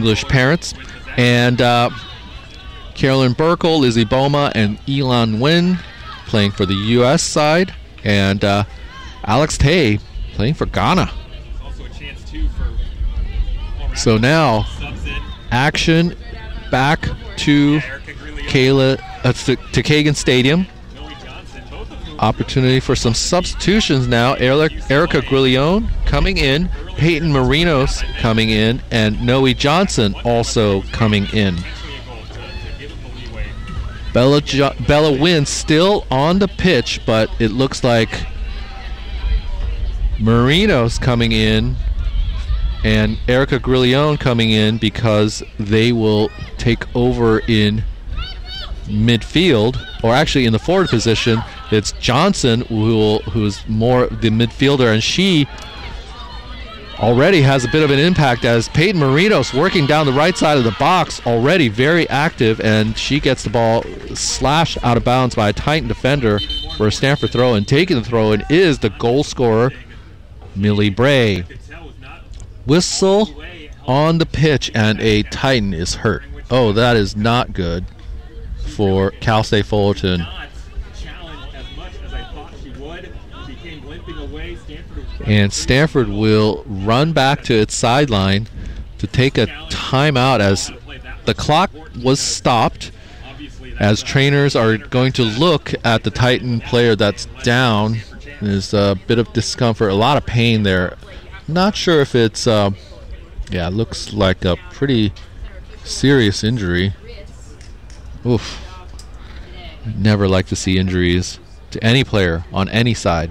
English parents. And Carolyn Burkle, Lizzie Boma, and Elon Nguyen playing for the U.S. side. And Alex Tay playing for Ghana. So now, action back to Kagan Stadium. Opportunity for some substitutions now. Erica Grillion coming in, Peyton Marinos coming in, and Noe Johnson also coming in. Bella Wynn still on the pitch, but it looks like Marinos coming in and Erica Grillion coming in because they will take over in midfield, or actually in the forward position. It's Johnson who's more the midfielder, and she already has a bit of an impact as Peyton Marinos working down the right side of the box, already very active, and she gets the ball slashed out of bounds by a Titan defender for a Stanford throw, and taking the throw in is the goal scorer, Millie Bray. Whistle on the pitch, and a Titan is hurt. Oh, that is not good for Cal State Fullerton. And Stanford will run back to its sideline to take a timeout as the clock was stopped, as trainers are going to look at the Titan player that's down. There's a bit of discomfort, a lot of pain there. Not sure if it's, it looks like a pretty serious injury. Oof. Never like to see injuries to any player on any side.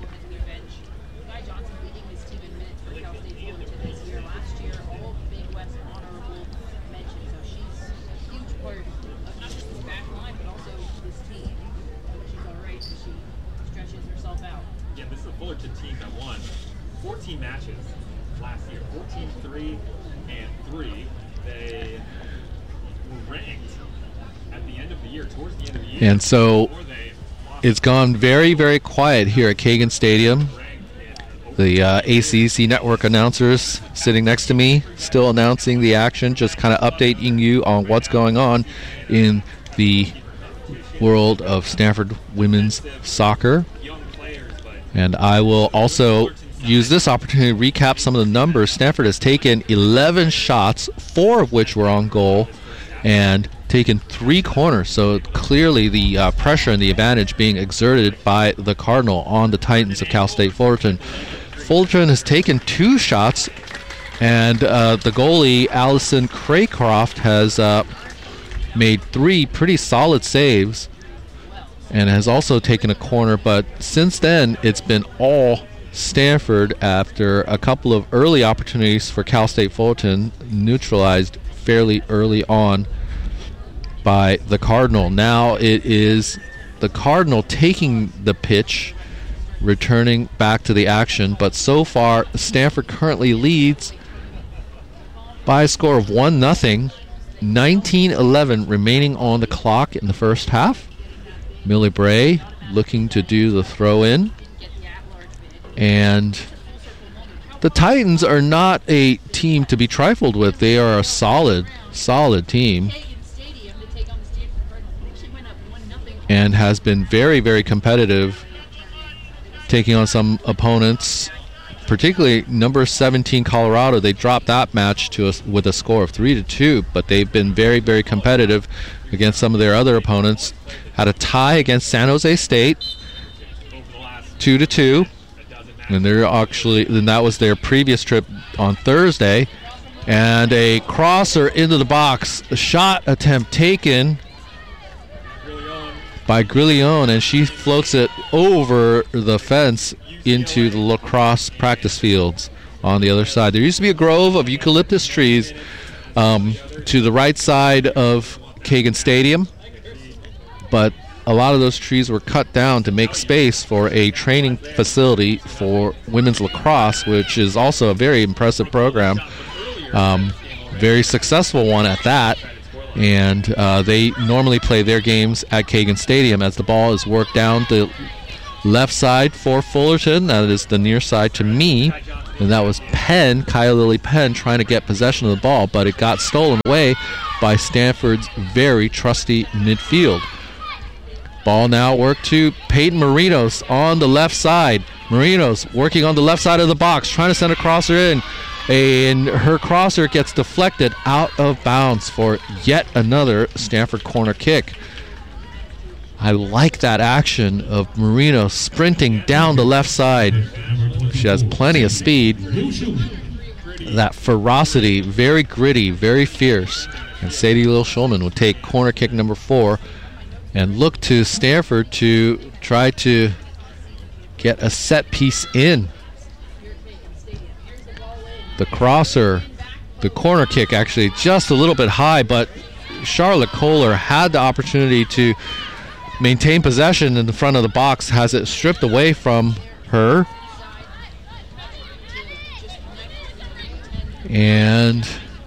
And so it's gone very, very quiet here at Kagan Stadium. The ACC network announcers sitting next to me still announcing the action, just kind of updating you on what's going on in the world of Stanford women's soccer. And I will also use this opportunity to recap some of the numbers. Stanford has taken 11 shots, 4 of which were on goal, and taken 3 corners, so clearly the pressure and the advantage being exerted by the Cardinal on the Titans of Cal State Fullerton. Fullerton has taken 2 shots, and the goalie, Allison Craycroft, has made 3 pretty solid saves and has also taken a corner, but since then it's been all Stanford after a couple of early opportunities for Cal State Fullerton, neutralized fairly early on by the Cardinal. Now it is the Cardinal taking the pitch, returning back to the action, but so far Stanford currently leads by a score of 1-0, 19-11 remaining on the clock in the first half. Millie Bray looking to do the throw-in, and the Titans are not a team to be trifled with. They are a solid team, and has been very, very competitive, taking on some opponents, particularly number 17 Colorado. They dropped that match with a score of 3-2, but they've been very, very competitive against some of their other opponents. Had a tie against San Jose State, 2-2, and then that was their previous trip on Thursday. And a crosser into the box, a shot attempt taken by Grillion, and she floats it over the fence into the lacrosse practice fields on the other side. There used to be a grove of eucalyptus trees to the right side of Kagan Stadium, but a lot of those trees were cut down to make space for a training facility for women's lacrosse, which is also a very impressive program, very successful one at that. And they normally play their games at Kagan Stadium as the ball is worked down the left side for Fullerton. That is the near side to me. and that was Penn, Kyle Lily Penn, trying to get possession of the ball, but it got stolen away by Stanford's very trusty midfield. Ball now worked to Peyton Marinos on the left side. Marinos working on the left side of the box, trying to send a crosser in, and her crosser gets deflected out of bounds for yet another Stanford corner kick. I like that action of Marinos sprinting down the left side. She has plenty of speed. That ferocity, very gritty, very fierce. And Sadie Lil-Schulman will take corner kick number 4 and look to Stanford to try to get a set piece in. The crosser, the corner kick actually just a little bit high, but Charlotte Kohler had the opportunity to maintain possession in the front of the box, has it stripped away from her. And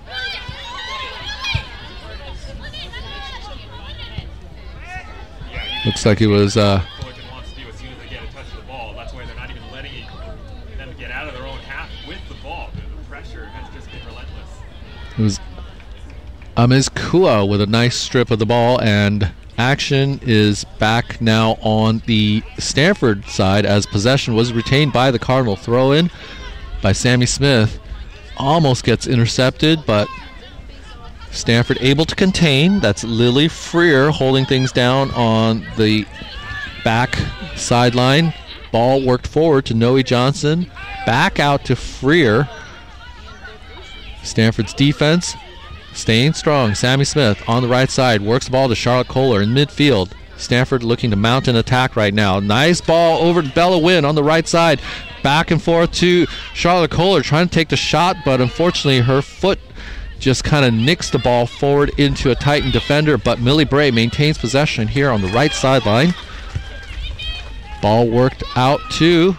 looks like it was Fullerton wants to do as soon as they get a touch of the ball. That's why they're not even letting them get out of their own half with the ball. The pressure has just been relentless. It was Amiz Kua with a nice strip of the ball, and action is back now on the Stanford side as possession was retained by the Cardinal. Throw in by Sammy Smith. Almost gets intercepted, but Stanford able to contain. That's Lily Freer holding things down on the back sideline. Ball worked forward to Noe Johnson. Back out to Freer. Stanford's defense staying strong. Sammy Smith on the right side works the ball to Charlotte Kohler in midfield. Stanford looking to mount an attack right now. Nice ball over to Bella Wynn on the right side. Back and forth to Charlotte Kohler trying to take the shot, but unfortunately her foot just kind of nicks the ball forward into a Titan defender, but Millie Bray maintains possession here on the right sideline. Ball worked out to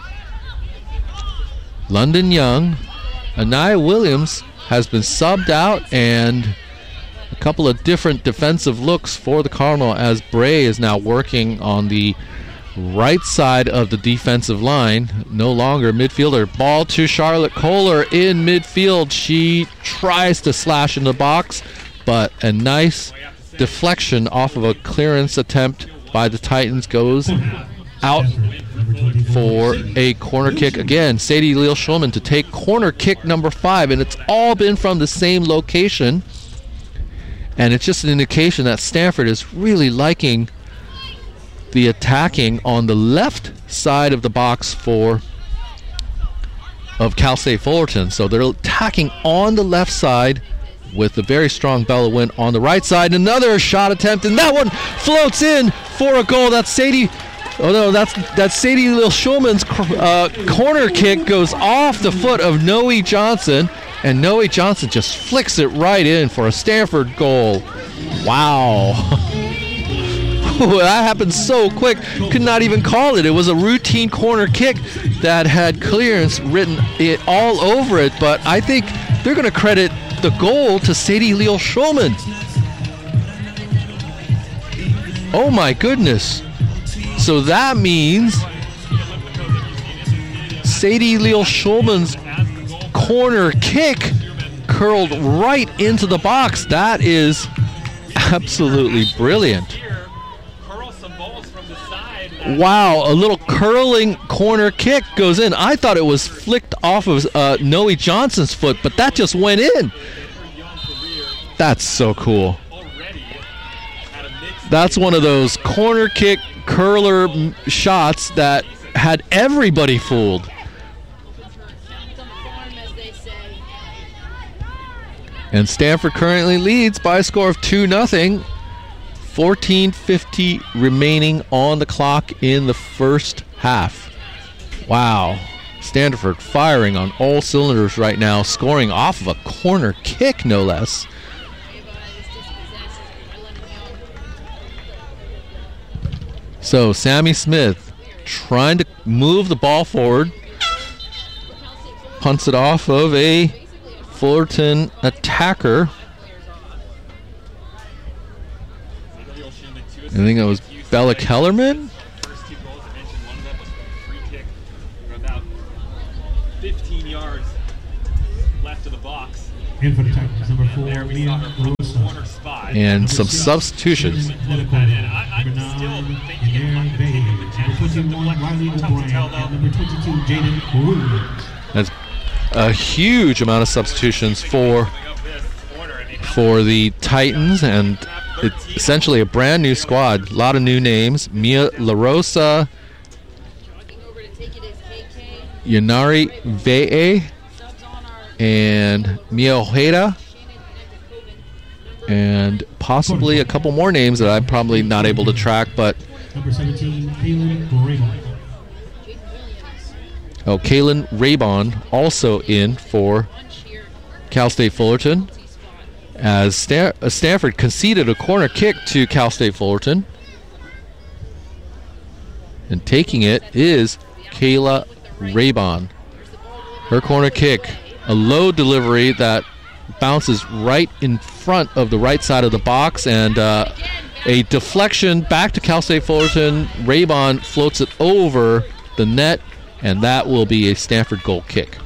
London Young. Anaya Williams has been subbed out, and a couple of different defensive looks for the Cardinal as Bray is now working on the right side of the defensive line. No longer midfielder. Ball to Charlotte Kohler in midfield. She tries to slash in the box, but a nice deflection off of a clearance attempt by the Titans goes out for a corner kick. Again, Sadie Lil-Schulman to take corner kick number 5, and it's all been from the same location. And it's just an indication that Stanford is really liking the attacking on the left side of the box of Cal State Fullerton. So they're attacking on the left side with a very strong Bella Wynn on the right side. Another shot attempt, and that one floats in for a goal. That's Sadie. Oh no, that's Sadie Lil-Schulman's corner kick goes off the foot of Noe Johnson, and Noe Johnson just flicks it right in for a Stanford goal. Wow. That happened so quick, could not even call it. It was a routine corner kick that had clearance written it all over it, but I think they're going to credit the goal to Sadie Lil-Schulman. Oh my goodness. So that means Sadie Lil-Schulman's corner kick curled right into the box. That is absolutely brilliant. Wow, a little curling corner kick goes in. I thought it was flicked off of Noe Johnson's foot, but that just went in. That's so cool. That's one of those corner kick curler shots that had everybody fooled. And Stanford currently leads by a score of 2-0. 14:50 remaining on the clock in the first half. Wow. Stanford firing on all cylinders right now, scoring off of a corner kick, no less. So Sammy Smith trying to move the ball forward. Punts it off of a Fullerton attacker. I think that was Bella Kellerman. First 2 goals I mentioned, one of them was from a free kick from about 15 yards And there we saw her from the corner spot. And some substitutions. And I'm still thinking it might be the chance of deflection. Tough to tell, though. That's a huge amount of substitutions for the Titans, and it's essentially a brand new squad. A lot of new names. Mia LaRosa, Yanari Ve'e, and Mia Ojeda, and possibly a couple more names that I'm probably not able to track, but Number 17, Kaylin Raybon. Kaylin Raybon also in for Cal State Fullerton, as Stanford conceded a corner kick to Cal State Fullerton. And taking it is Kayla Raybon. Her corner kick, a low delivery that bounces right in front of the right side of the box, and a deflection back to Cal State Fullerton. Raybon floats it over the net, and that will be a Stanford goal kick.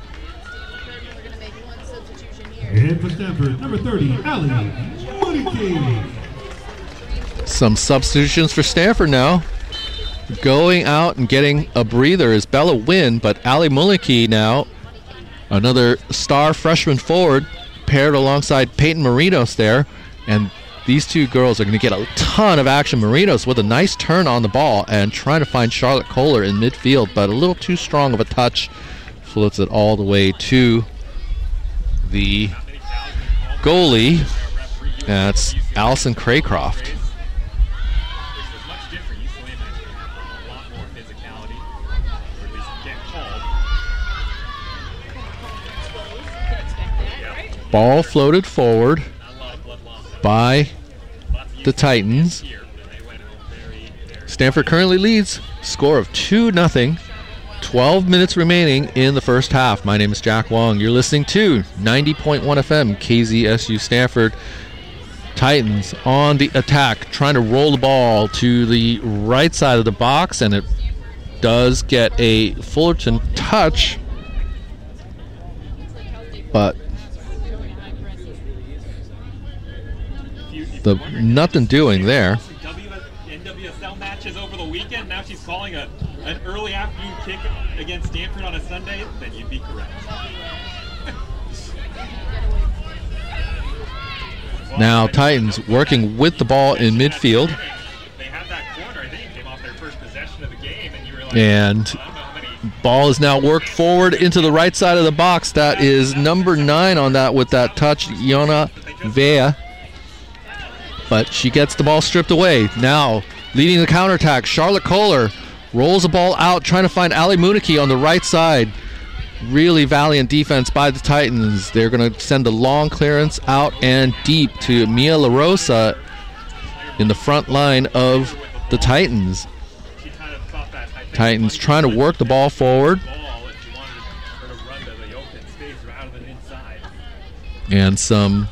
And for Stanford, number 30, Ali Mulliken. Some substitutions for Stanford now. Going out and getting a breather is Bella Wynn, but Ali Mulliken now, another star freshman forward, paired alongside Peyton Marinos there, and these two girls are going to get a ton of action. Marinos with a nice turn on the ball and trying to find Charlotte Kohler in midfield, but a little too strong of a touch. Floats it all the way to the goalie. That's Allison Craycroft. Ball floated forward by the Titans. Stanford currently leads, score of 2-0. 12 minutes remaining in the first half. My name is Jack Wong. You're listening to 90.1 FM KZSU Stanford. Titans on the attack, trying to roll the ball to the right side of the box, and it does get a Fullerton touch, but nothing doing there. NWSL matches over the weekend. Now she's calling an early afternoon kick against Stanford on a Sunday. Then you'd be correct. Now Titans working with the ball in midfield. They had that corner. I think came off their first possession of the game, and you realize. And ball is now worked forward into the right side of the box. That is number 9 on that with that touch, Yona Vea. But she gets the ball stripped away. Now, leading the counterattack, Charlotte Kohler rolls the ball out, trying to find Ali Mulliken on the right side. Really valiant defense by the Titans. They're going to send a long clearance out and deep to Mia LaRosa in the front line of the Titans. Titans trying to work the ball forward. And some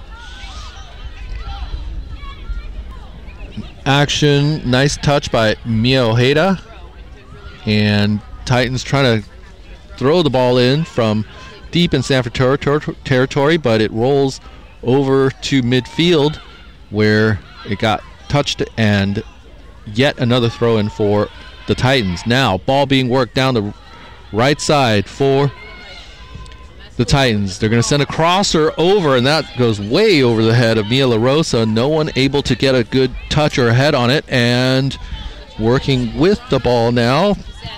action. Nice touch by Mia Ojeda. And Titans trying to throw the ball in from deep in Stanford territory, but it rolls over to midfield where it got touched, and yet another throw in for the Titans. Now, ball being worked down the right side for the Titans. They're going to send a crosser over, and that goes way over the head of Mia LaRosa. No one able to get a good touch or head on it, and working with the ball now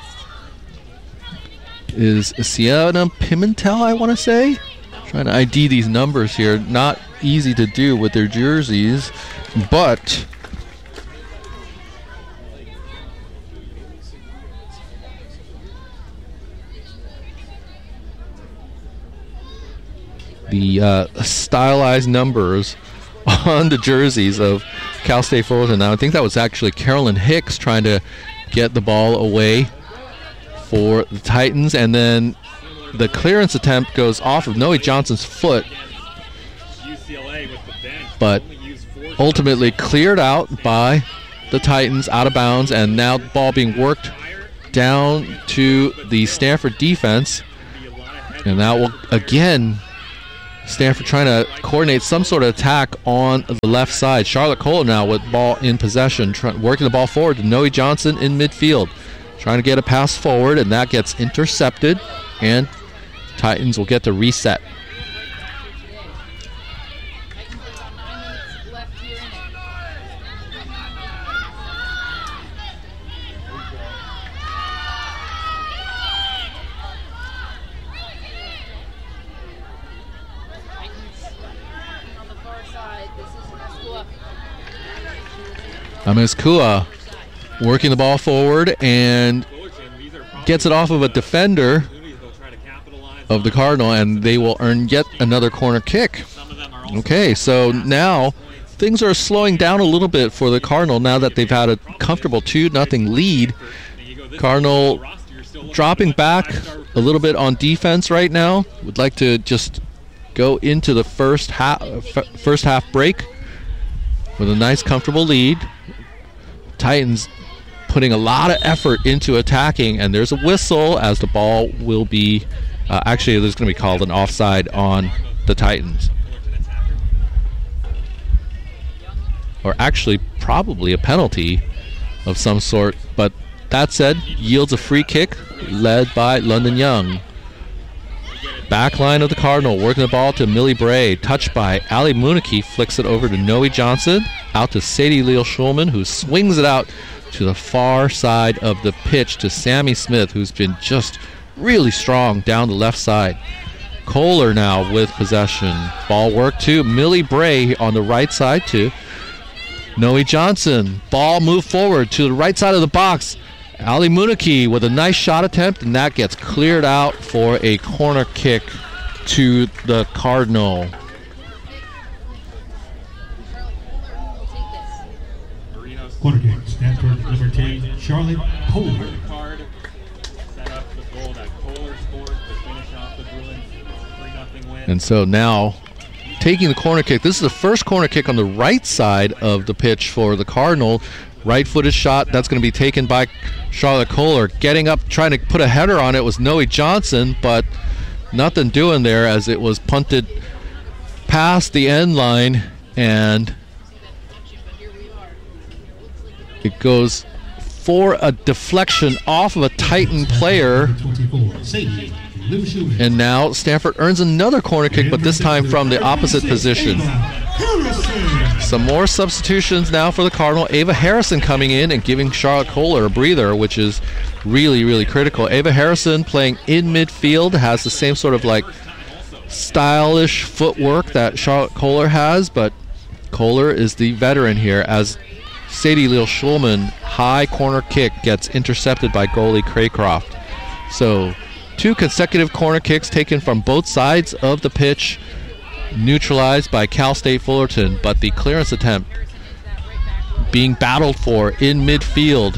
is Sienna Pimentel, I want to say. Trying to ID these numbers here. Not easy to do with their jerseys, but the stylized numbers on the jerseys of Cal State Fullerton. Now, I think that was actually Carolyn Hicks trying to get the ball away for the Titans, and then the clearance attempt goes off of Noe Johnson's foot, but ultimately cleared out by the Titans out of bounds, and now the ball being worked down to the Stanford defense, and that will again Stanford trying to coordinate some sort of attack on the left side. Charlotte Kohler now with ball in possession, working the ball forward to Noe Johnson in midfield. Trying to get a pass forward, and that gets intercepted, and Titans will get the reset. Amezcua working the ball forward and gets it off of a defender of the Cardinal, and they will earn yet another corner kick. Okay, so now things are slowing down a little bit for the Cardinal now that they've had a comfortable 2-0 lead. Cardinal dropping back a little bit on defense right now. Would like to just go into the first half break with a nice comfortable lead. Titans putting a lot of effort into attacking, and there's a whistle as the ball will be actually there's going to be called an offside on the Titans, or actually probably a penalty of some sort, but that said, yields a free kick led by London Young. Back line of the Cardinal working the ball to Millie Bray, touched by Ali Muniki, flicks it over to Noe Johnson, out to Sadie Leal-Schulman, who swings it out to the far side of the pitch to Sammy Smith, who's been just really strong down the left side. Kohler now with possession. Ball work to Millie Bray on the right side to Noe Johnson. Ball moved forward to the right side of the box. Ali Muniki with a nice shot attempt, and that gets cleared out for a corner kick to the Cardinal. Corner kick, Stanford number 10, Charlotte Kohler. And so now, taking the corner kick, this is the first corner kick on the right side of the pitch for the Cardinal. Right-footed shot, that's going to be taken by Charlotte Kohler. Getting up, trying to put a header on it was Noe Johnson, but nothing doing there as it was punted past the end line, and it goes for a deflection off of a Titan player. And now Stanford earns another corner kick, but this time from the opposite position. Some more substitutions now for the Cardinal. Ava Harrison coming in and giving Charlotte Kohler a breather, which is really, really critical. Ava Harrison playing in midfield, has the same sort of like stylish footwork that Charlotte Kohler has, but Kohler is the veteran here as Sadie Leal-Schulman, high corner kick, gets intercepted by goalie Craycroft. So 2 consecutive corner kicks taken from both sides of the pitch, neutralized by Cal State Fullerton, but the clearance attempt being battled for in midfield.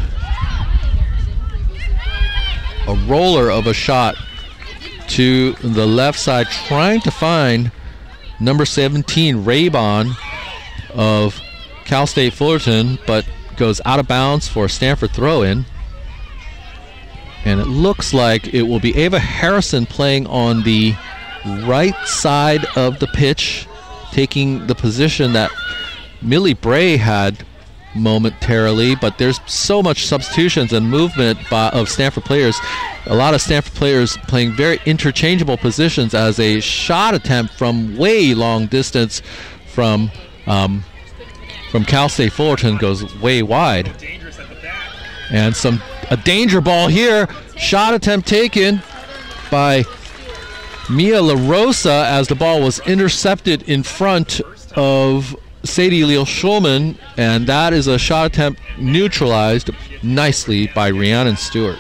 A roller of a shot to the left side, trying to find number 17, Raybon of Cal State Fullerton, but goes out of bounds for a Stanford throw-in. And it looks like it will be Ava Harrison playing on the right side of the pitch, taking the position that Millie Bray had momentarily, but there's so much substitutions and movement of Stanford players. A lot of Stanford players playing very interchangeable positions as a shot attempt from way long distance from Cal State Fullerton goes way wide. And a danger ball here. Shot attempt taken by Mia La Rosa as the ball was intercepted in front of Sadie Leal-Schulman, and that is a shot attempt neutralized nicely by Rhiannon Stewart.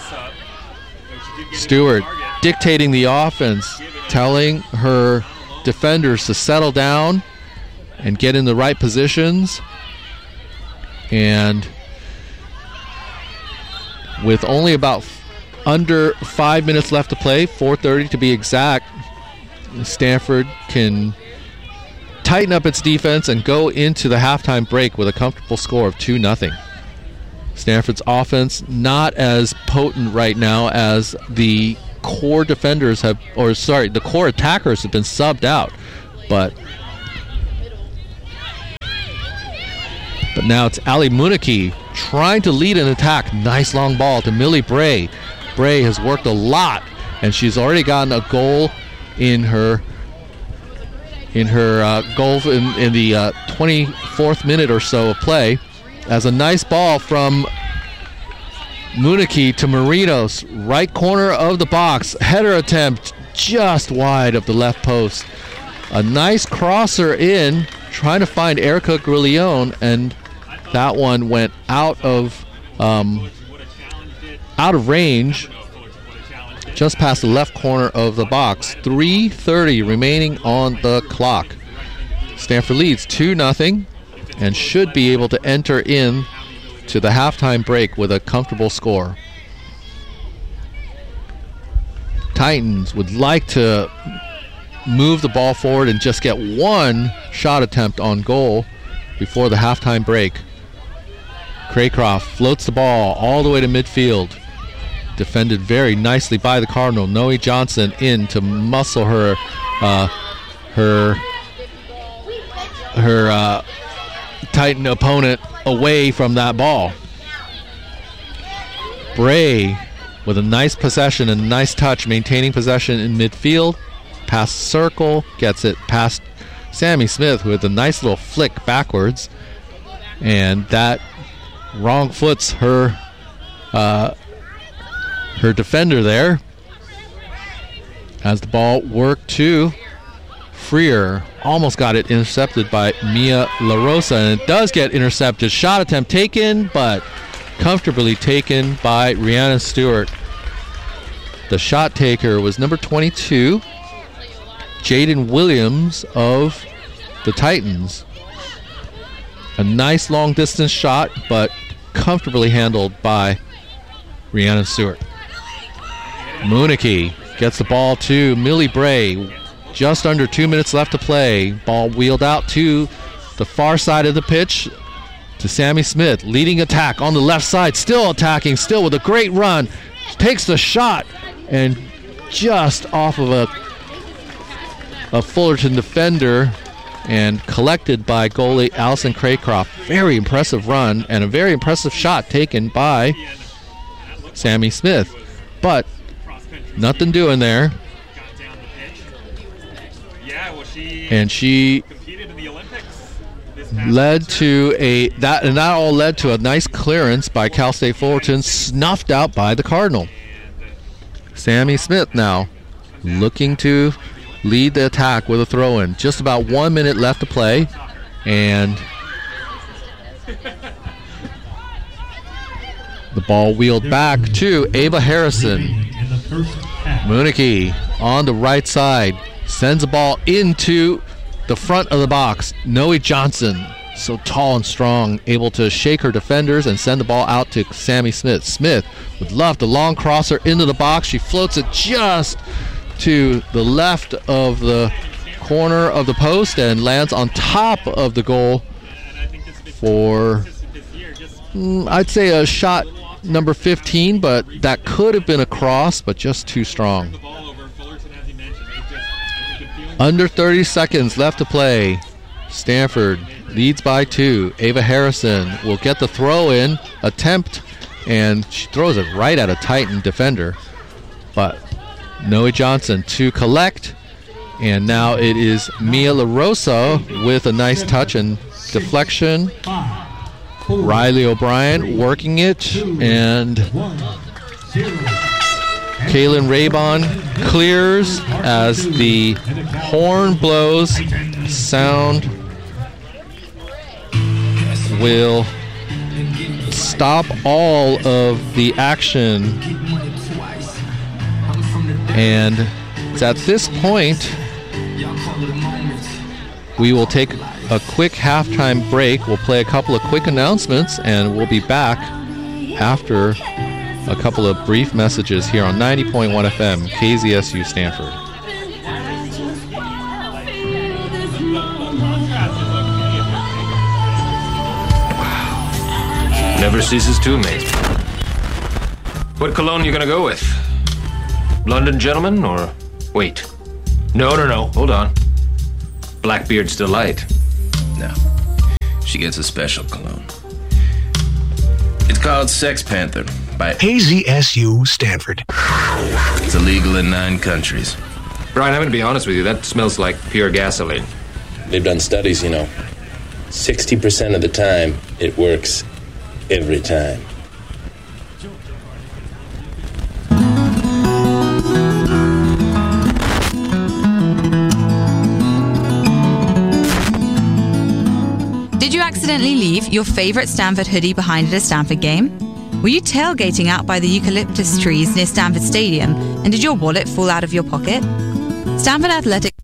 Stewart dictating the offense, telling her defenders to settle down and get in the right positions. And with only about under 5 minutes left to play, 4:30 to be exact, Stanford can tighten up its defense and go into the halftime break with a comfortable score of 2-0. Stanford's offense not as potent right now as the core defenders the core attackers have been subbed out. But now it's Ali Muniki trying to lead an attack. Nice long ball to Millie Bray. Bray has worked a lot, and she's already gotten a goal in her goal in the 24th minute or so of play. As a nice ball from Muniki to Marinos, right corner of the box. Header attempt just wide of the left post. A nice crosser in, trying to find Erica Griglione, and that one went out of range, just past the left corner of the box. 3:30 remaining on the clock. Stanford leads 2-0 and should be able to enter in to the halftime break with a comfortable score. Titans would like to move the ball forward and just get one shot attempt on goal before the halftime break. Craycroft floats the ball all the way to midfield. Defended very nicely by the Cardinal. Noe Johnson in to muscle her Titan opponent away from that ball. Bray with a nice possession and a nice touch, maintaining possession in midfield. Past circle, gets it past Sammy Smith with a nice little flick backwards, and that wrong foots her defender there. As the ball worked to Freer, almost got it intercepted by Mia LaRosa, and it does get intercepted. Shot attempt taken, but comfortably taken by Rihanna Stewart. The shot taker was number 22, Jaden Williams of the Titans. A nice long distance shot, but comfortably handled by Rihanna Stewart. Muniki gets the ball to Millie Bray. Just under 2 minutes left to play. Ball wheeled out to the far side of the pitch to Sammy Smith. Leading attack on the left side. Still attacking. Still with a great run. Takes the shot. And just off of a Fullerton defender. And collected by goalie Allison Craycroft. Very impressive run. And a very impressive shot taken by Sammy Smith. But nothing doing there. And she led to that all led to a nice clearance by Cal State Fullerton, snuffed out by the Cardinal. Sammy Smith now looking to lead the attack with a throw-in. Just about 1 minute left to play, and the ball wheeled back to Ava Harrison. Muniki on the right side sends the ball into the front of the box. Noe Johnson, so tall and strong, able to shake her defenders and send the ball out to Sammy Smith. Smith would love the long crosser into the box. She floats it just to the left of the corner of the post and lands on top of the goal for, I'd say, a shot number 15, but that could have been a cross, but just too strong. Under 30 seconds left to play. Stanford leads by 2. Ava Harrison will get the throw-in attempt, and she throws it right at a Titan defender. But Noe Johnson to collect, and now it is Mia LaRosa with a nice touch and deflection. Riley O'Brien working it, and Kaylin Raybon clears as the horn blows. Sound will stop all of the action, and it's at this point we will take a quick halftime break. We'll play a couple of quick announcements, and we'll be back after a couple of brief messages here on 90.1 FM, KZSU Stanford. Never ceases to amaze me. What cologne you gonna go with? London gentleman, or... Wait. No. Hold on. Blackbeard's Delight. No. She gets a special cologne. It's called Sex Panther by KZSU Stanford. It's illegal in 9 countries. Brian, I'm going to be honest with you. That smells like pure gasoline. They've done studies, 60% of the time, it works every time. Did you accidentally leave your favorite Stanford hoodie behind at a Stanford game? Were you tailgating out by the eucalyptus trees near Stanford Stadium, and did your wallet fall out of your pocket? Stanford Athletic